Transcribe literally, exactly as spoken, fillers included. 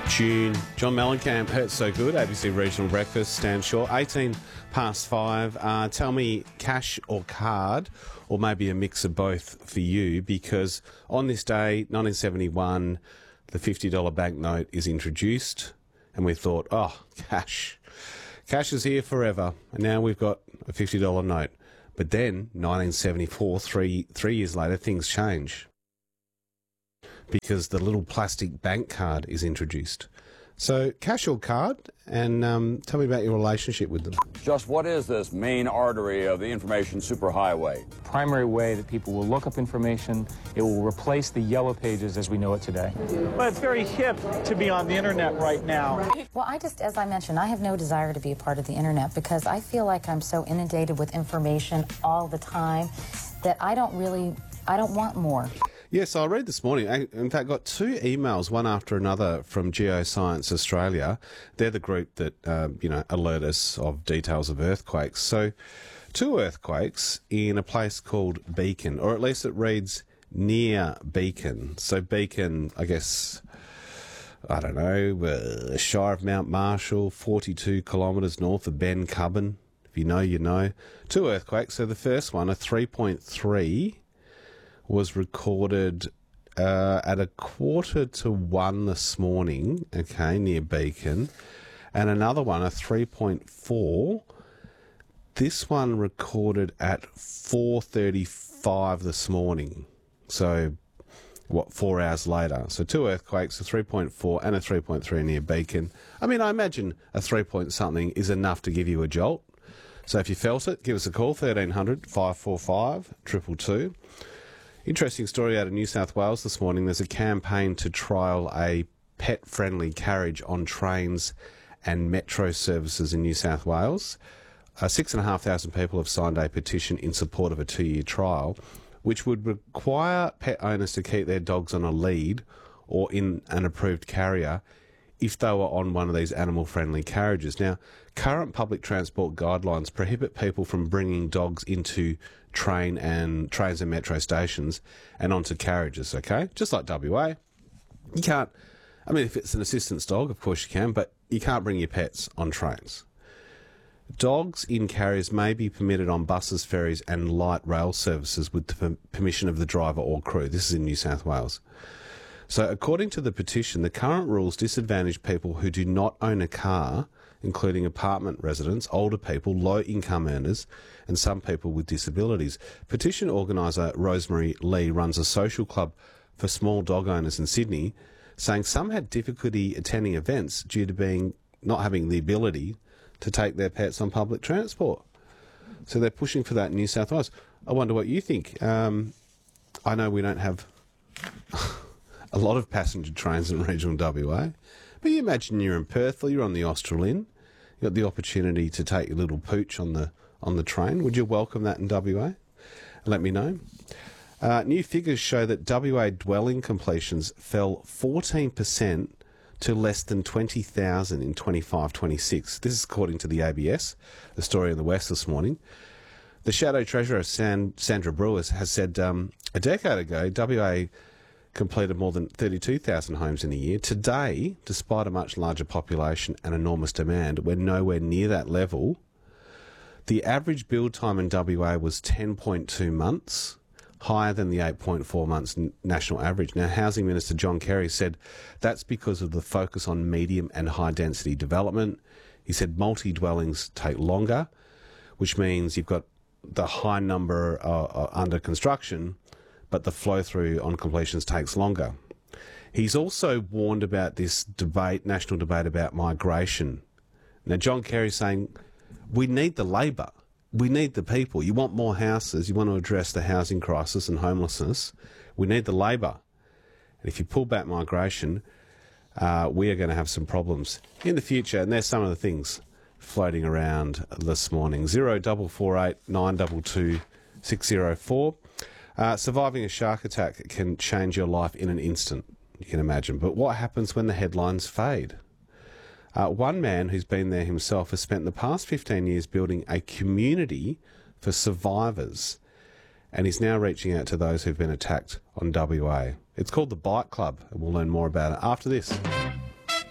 June. John Mellencamp, Hurts So Good, A B C Regional Breakfast, Stan Shaw, eighteen past five. Uh, tell me, cash or card, or maybe a mix of both for you, because on this day, nineteen seventy-one, the fifty dollar banknote is introduced, and we thought, oh, cash. Cash is here forever, and now we've got a fifty dollar note. But then, nineteen seventy-four, three, three years later, things change, because the little plastic bank card is introduced. So, cash or card, and um, tell me about your relationship with them. Just what is this main artery of the information superhighway? Primary way that people will look up information. It will replace the yellow pages as we know it today. Well, it's very hip to be on the internet right now. Well, I just, as I mentioned, I have no desire to be a part of the internet because I feel like I'm so inundated with information all the time that I don't really, I don't want more. Yes, I read this morning. I, in fact, got two emails, one after another, from Geoscience Australia. They're the group that, uh, you know, alert us of details of earthquakes. So, two earthquakes in a place called Beacon, or at least it reads near Beacon. So, Beacon, I guess, I don't know, uh, Shire of Mount Marshall, forty-two kilometres north of Ben Cubban. If you know, you know. Two earthquakes. So, the first one, a three point three, was recorded uh, at a quarter to one this morning, okay, near Beacon. And another one, a three point four. This one recorded at four thirty-five this morning. So, what, four hours later. So, two earthquakes, a three point four and a three point three near Beacon. I mean, I imagine a three point something is enough to give you a jolt. So, if you felt it, give us a call, thirteen hundred, five four five, two two two. Interesting story out of New South Wales this morning. There's a campaign to trial a pet-friendly carriage on trains and metro services in New South Wales. Uh, six and a half thousand people have signed a petition in support of a two-year trial, which would require pet owners to keep their dogs on a lead or in an approved carrier if they were on one of these animal-friendly carriages. Now, current public transport guidelines prohibit people from bringing dogs into train and trains and metro stations and onto carriages, okay? Just like W A. You can't, I mean, if it's an assistance dog, of course you can, but you can't bring your pets on trains. Dogs in carriers may be permitted on buses, ferries and light rail services with the permission of the driver or crew. This is in New South Wales. So according to the petition, the current rules disadvantage people who do not own a car, including apartment residents, older people, low-income earners, and some people with disabilities. Petition organiser Rosemary Lee runs a social club for small dog owners in Sydney, saying some had difficulty attending events due to being not having the ability to take their pets on public transport. So they're pushing for that in New South Wales. I wonder what you think. Um, I know we don't have a lot of passenger trains in regional W A, but you imagine you're in Perth or you're on the Australind, you've got the opportunity to take your little pooch on the on the train. Would you welcome that in W A? Let me know. Uh, new figures show that W A dwelling completions fell fourteen percent to less than twenty thousand in twenty-five twenty-six. This is according to the A B S, the story in the West this morning. The Shadow Treasurer, San, Sandra Brewers, has said um, a decade ago, W A completed more than thirty-two thousand homes in a year. Today, despite a much larger population and enormous demand, we're nowhere near that level. The average build time in W A was ten point two months, higher than the eight point four months national average. Now, Housing Minister John Kerry said that's because of the focus on medium and high-density development. He said multi-dwellings take longer, which means you've got the high number uh, under construction, but the flow-through on completions takes longer. He's also warned about this debate, national debate about migration. Now, John Kerry's saying, we need the labour. We need the people. You want more houses. You want to address the housing crisis and homelessness. We need the labour. And if you pull back migration, uh, we are going to have some problems in the future. And there's some of the things floating around this morning. Zero double four eight nine double two six zero four. Uh, surviving a shark attack can change your life in an instant, you can imagine. But what happens when the headlines fade? Uh, one man who's been there himself has spent the past fifteen years building a community for survivors, and he's now reaching out to those who've been attacked on W A. It's called the Bike Club, and we'll learn more about it after this.